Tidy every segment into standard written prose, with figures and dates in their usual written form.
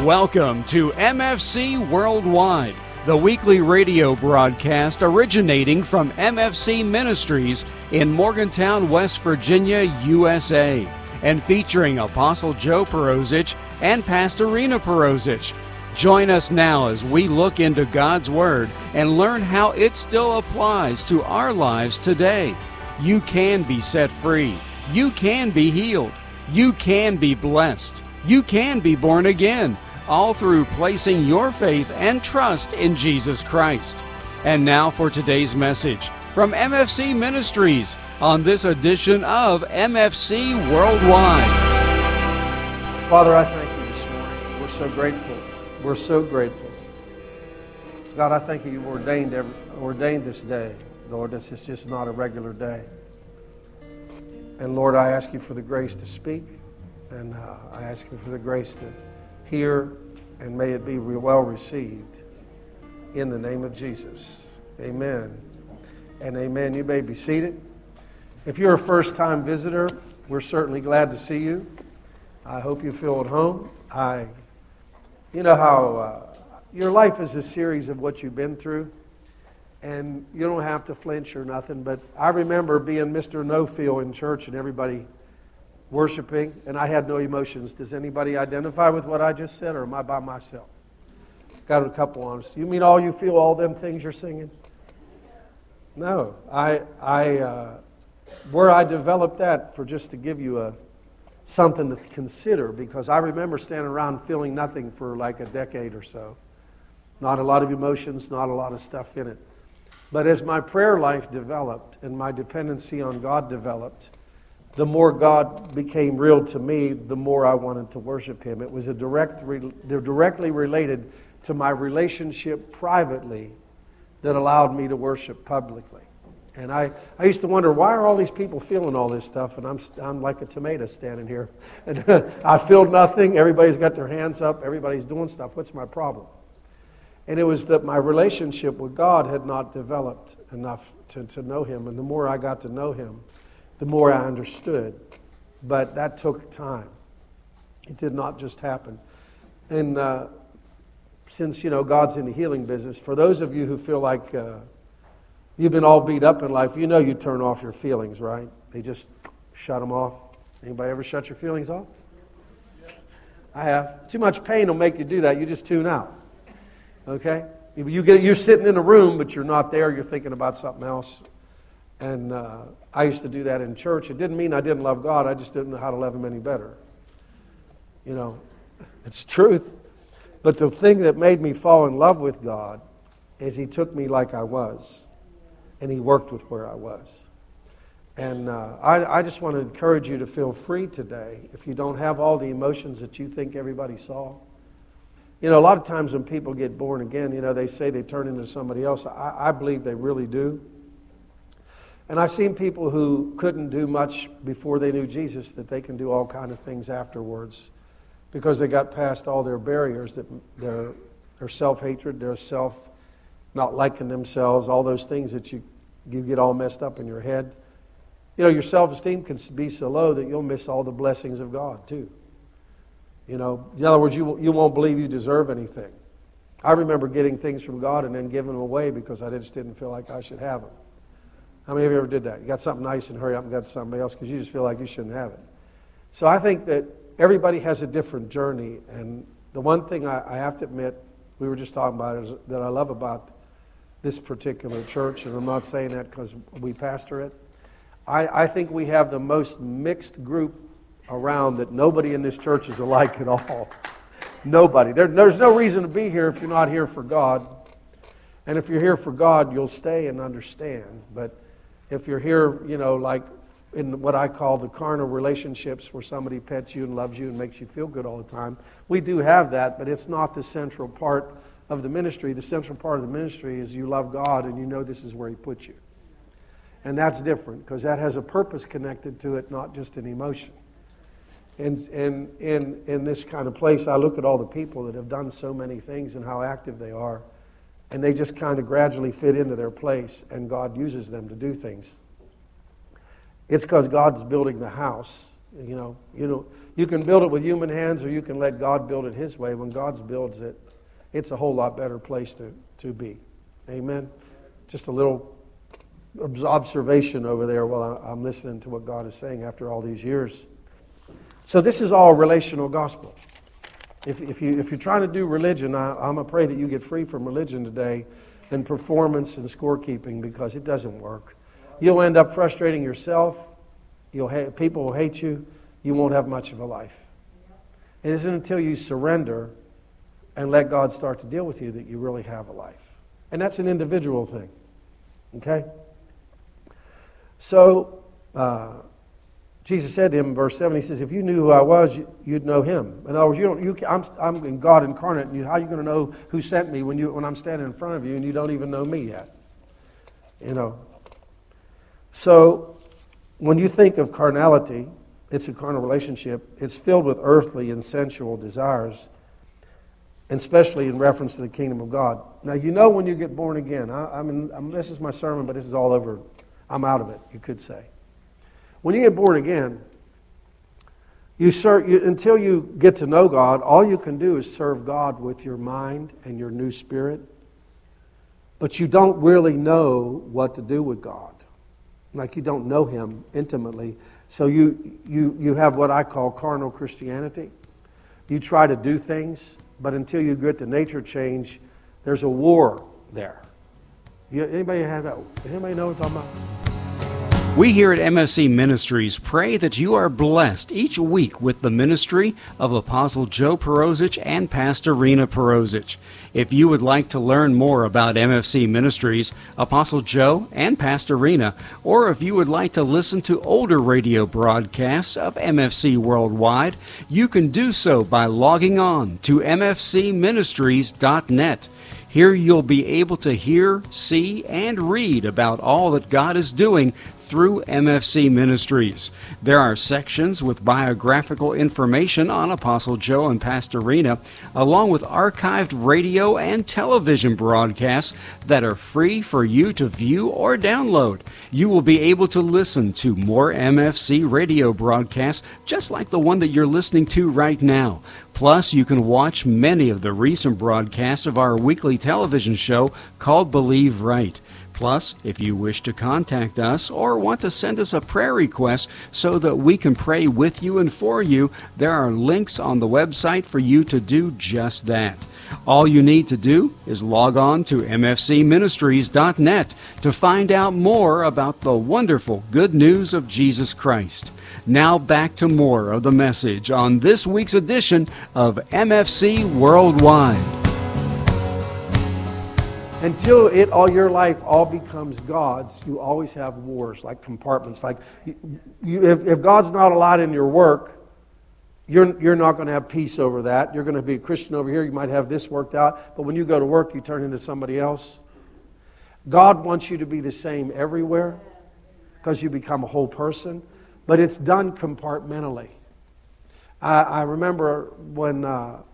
Welcome to MFC Worldwide, the weekly radio broadcast originating from MFC Ministries in Morgantown, West Virginia, USA, and featuring Apostle Joe Perosic and Pastor Rena Perosic. Join us now as we look into God's Word and learn how it still applies to our lives today. You can be set free. You can be healed. You can be blessed. You can be born again, all through placing your faith and trust in Jesus Christ. And now for today's message from MFC Ministries on this edition of MFC Worldwide. Father, I thank you this morning. We're so grateful. We're so grateful. God, I thank you ordained this day. Lord, this is just not a regular day. And Lord, I ask you for the grace to speak, and I ask you for the grace to hear, and may it be well received in the name of Jesus. Amen and amen. You may be seated. If you're a first-time visitor, we're certainly glad to see you. I hope you feel at home. You know how your life is a series of what you've been through, and you don't have to flinch or nothing, but I remember being Mr. No-Feel in church and everybody worshiping, and I had no emotions. Does anybody identify with what I just said, or am I by myself? Got a couple honest. You mean all you feel, all them things you're singing? No. Where I developed that, for just to give you something to consider, because I remember standing around feeling nothing for like a decade or so. Not a lot of emotions, not a lot of stuff in it. But as my prayer life developed and my dependency on God developed, the more God became real to me, the more I wanted to worship Him. It was directly related to my relationship privately that allowed me to worship publicly. And I used to wonder, why are all these people feeling all this stuff? And I'm like a tomato standing here. And I feel nothing. Everybody's got their hands up. Everybody's doing stuff. What's my problem? And it was that my relationship with God had not developed enough to know Him. And the more I got to know Him, the more I understood. But that took time. It did not just happen. And since, God's in the healing business, for those of you who feel like you've been all beat up in life, you turn off your feelings, right? They just shut them off. Anybody ever shut your feelings off? I have. Too much pain will make you do that. You just tune out. Okay? You're sitting in a room, but you're not there. You're thinking about something else. And I used to do that in church. It didn't mean I didn't love God. I just didn't know how to love Him any better. It's truth. But the thing that made me fall in love with God is He took me like I was. And He worked with where I was. And I just want to encourage you to feel free today. If you don't have all the emotions that you think everybody saw. A lot of times when people get born again, they say they turn into somebody else. I believe they really do. And I've seen people who couldn't do much before they knew Jesus, that they can do all kinds of things afterwards because they got past all their barriers, that their self-hatred, their self not liking themselves, all those things that you get all messed up in your head. Your self-esteem can be so low that you'll miss all the blessings of God too. In other words, you won't believe you deserve anything. I remember getting things from God and then giving them away because I just didn't feel like I should have them. How many of you ever did that? You got something nice and hurry up and got somebody else because you just feel like you shouldn't have it. So I think that everybody has a different journey, and the one thing I have to admit, we were just talking about it, is that I love about this particular church, and I'm not saying that because we pastor it. I think we have the most mixed group around, that nobody in this church is alike at all. Nobody. There's no reason to be here if you're not here for God. And if you're here for God, you'll stay and understand. But if you're here, like in what I call the carnal relationships where somebody pets you and loves you and makes you feel good all the time, we do have that, but it's not the central part of the ministry. The central part of the ministry is you love God and you know this is where He put you. And that's different because that has a purpose connected to it, not just an emotion. And in this kind of place, I look at all the people that have done so many things and how active they are, and they just kind of gradually fit into their place, and God uses them to do things. It's because God's building the house. You can build it with human hands, or you can let God build it His way. When God builds it, it's a whole lot better place to be. Amen? Just a little observation over there while I'm listening to what God is saying after all these years. So this is all relational gospel. If you're trying to do religion, I'm going to pray that you get free from religion today and performance and scorekeeping, because it doesn't work. You'll end up frustrating yourself. People will hate you. You won't have much of a life. It isn't until you surrender and let God start to deal with you that you really have a life. And that's an individual thing. Okay? So, Jesus said to him in verse 7, He says, if you knew who I was, you'd know Him. In other words, I'm God incarnate, and how are you going to know who sent me when I'm standing in front of you and you don't even know me yet? You know. So, when you think of carnality, it's a carnal relationship. It's filled with earthly and sensual desires, especially in reference to the kingdom of God. Now, you know when you get born again. This is my sermon, but this is all over. I'm out of it, you could say. When you get born again, until you get to know God, all you can do is serve God with your mind and your new spirit. But you don't really know what to do with God. Like you don't know Him intimately. So you have what I call carnal Christianity. You try to do things, but until you get to nature change, there's a war there. Anybody have that? Anybody know what I'm talking about? We here at MFC Ministries pray that you are blessed each week with the ministry of Apostle Joe Perosic and Pastor Rena Perosic. If you would like to learn more about MFC Ministries, Apostle Joe and Pastor Rena, or if you would like to listen to older radio broadcasts of MFC Worldwide, you can do so by logging on to mfcministries.net. Here you'll be able to hear, see, and read about all that God is doing through MFC Ministries. There are sections with biographical information on Apostle Joe and Pastor Rena, along with archived radio and television broadcasts that are free for you to view or download. You will be able to listen to more MFC radio broadcasts just like the one that you're listening to right now. Plus, you can watch many of the recent broadcasts of our weekly television show called Believe Right. Plus, if you wish to contact us or want to send us a prayer request so that we can pray with you and for you, there are links on the website for you to do just that. All you need to do is log on to mfcministries.net to find out more about the wonderful good news of Jesus Christ. Now back to more of the message on this week's edition of MFC Worldwide. Until all your life all becomes God's, you always have wars, like compartments. Like if God's not allowed in your work, you're not going to have peace over that. You're going to be a Christian over here. You might have this worked out, but when you go to work, you turn into somebody else. God wants you to be the same everywhere because you become a whole person, but it's done compartmentally. I remember when,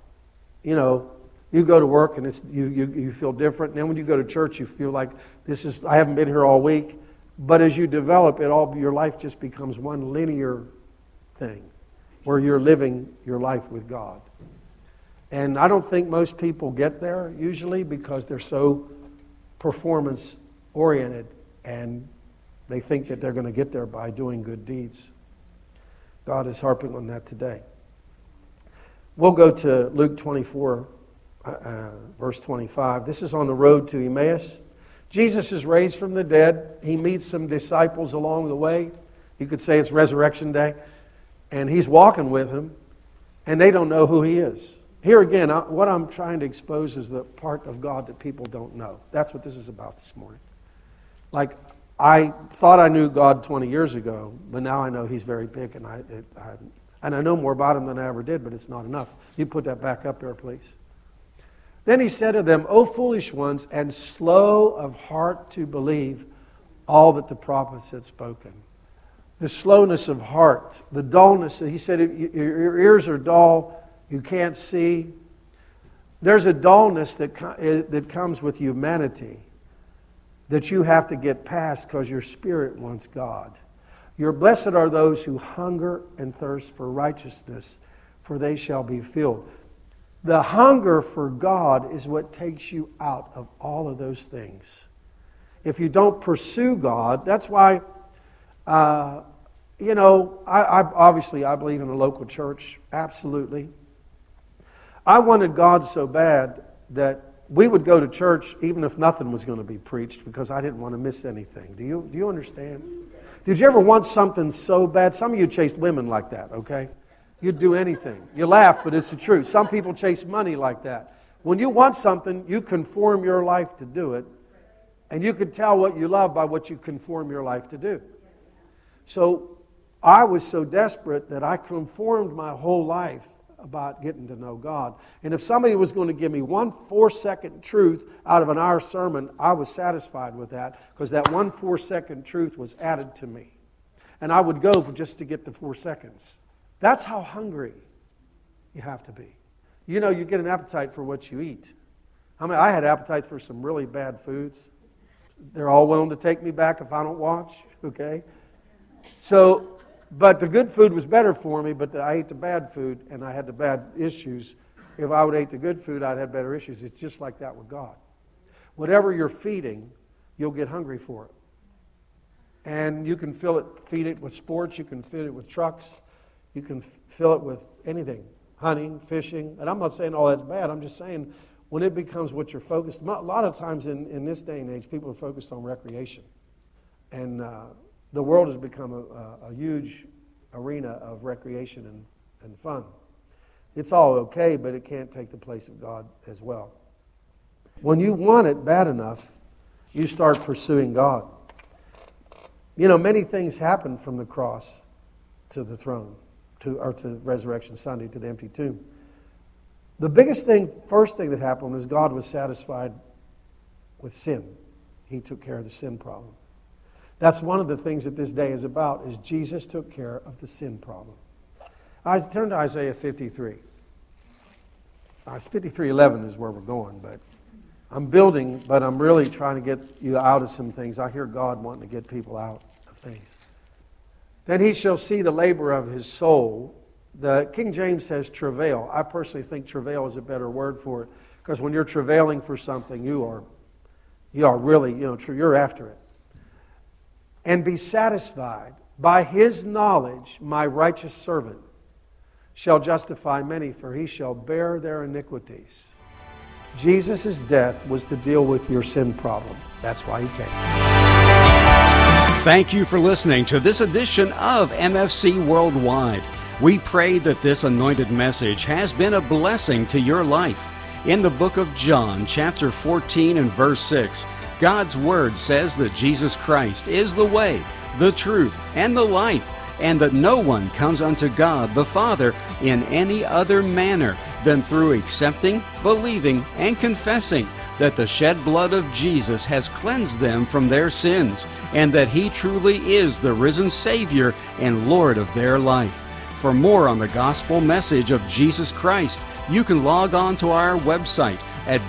you go to work and you feel different. And then when you go to church, you feel like I haven't been here all week. But as you develop, your life just becomes one linear thing where you're living your life with God. And I don't think most people get there usually because they're so performance oriented and they think that they're going to get there by doing good deeds. God is harping on that today. We'll go to Luke 24. Verse 25. This is on the road to Emmaus. Jesus is raised from the dead. He meets some disciples along the way. You could say it's Resurrection Day. And He's walking with them. And they don't know who He is. Here again, what I'm trying to expose is the part of God that people don't know. That's what this is about this morning. Like, I thought I knew God 20 years ago, but now I know He's very big. And I know more about Him than I ever did, but it's not enough. You put that back up there, please. Then He said to them, O foolish ones, and slow of heart to believe all that the prophets had spoken. The slowness of heart, the dullness. He said, your ears are dull, you can't see. There's a dullness that comes with humanity that you have to get past because your spirit wants God. Blessed are those who hunger and thirst for righteousness, for they shall be filled. The hunger for God is what takes you out of all of those things. If you don't pursue God, that's why, I obviously believe in a local church, absolutely. I wanted God so bad that we would go to church even if nothing was going to be preached because I didn't want to miss anything. Do you understand? Did you ever want something so bad? Some of you chased women like that, okay? You'd do anything. You laugh, but it's the truth. Some people chase money like that. When you want something, you conform your life to do it. And you can tell what you love by what you conform your life to do. So I was so desperate that I conformed my whole life about getting to know God. And if somebody was going to give me 1 4-second truth out of an hour sermon, I was satisfied with that because that 1 4-second truth was added to me. And I would go just to get the 4 seconds. That's how hungry you have to be. You know, you get an appetite for what you eat. I had appetites for some really bad foods. They're all willing to take me back if I don't watch, okay? So, but the good food was better for me, but I ate the bad food and I had the bad issues. If I would eat the good food, I'd have better issues. It's just like that with God. Whatever you're feeding, you'll get hungry for it. And you can feed it with sports, you can feed it with trucks, you can fill it with anything, hunting, fishing. And I'm not saying all that's bad. I'm just saying when it becomes what you're focused on. A lot of times in this day and age, people are focused on recreation. And the world has become a huge arena of recreation and fun. It's all okay, but it can't take the place of God as well. When you want it bad enough, you start pursuing God. You know, many things happen from the cross to the throne. To Resurrection Sunday, to the empty tomb. The first thing that happened was God was satisfied with sin. He took care of the sin problem. That's one of the things that this day is about, is Jesus took care of the sin problem. Turn to Isaiah 53. 53:11 is where we're going, but I'm building, but I'm really trying to get you out of some things. I hear God wanting to get people out of things. Then he shall see the labor of his soul. The King James says travail. I personally think travail is a better word for it, because when you're travailing for something, you are really, you're after it. And be satisfied. By his knowledge, my righteous servant shall justify many, for he shall bear their iniquities. Jesus' death was to deal with your sin problem. That's why he came. Thank you for listening to this edition of MFC Worldwide. We pray that this anointed message has been a blessing to your life. In the book of John, chapter 14 and verse 6, God's Word says that Jesus Christ is the way, the truth, and the life, and that no one comes unto God the Father in any other manner than through accepting, believing, and confessing that the shed blood of Jesus has cleansed them from their sins, and that He truly is the risen Savior and Lord of their life. For more on the gospel message of Jesus Christ, you can log on to our website at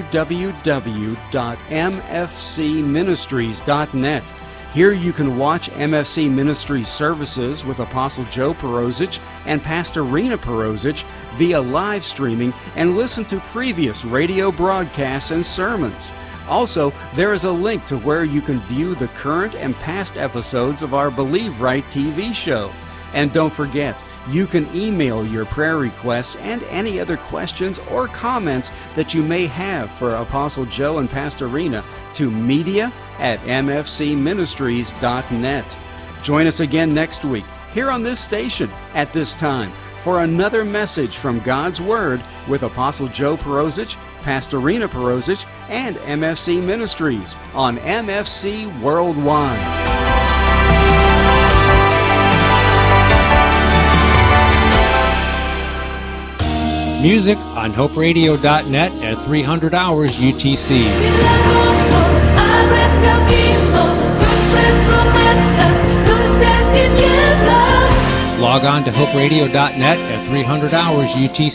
www.mfcministries.net. Here you can watch MFC Ministries services with Apostle Joe Perosic and Pastor Rena Perosic via live streaming and listen to previous radio broadcasts and sermons. Also, there is a link to where you can view the current and past episodes of our Believe Right TV show. And don't forget, you can email your prayer requests and any other questions or comments that you may have for Apostle Joe and Pastor Rena to media@mfcministries.net. Join us again next week here on this station at this time for another message from God's Word with Apostle Joe Perosic, Pastor Rena Perosic, and MFC Ministries on MFC Worldwide. Music on HopeRadio.net at 300 hours UTC. Log on to HopeRadio.net at 300 hours UTC.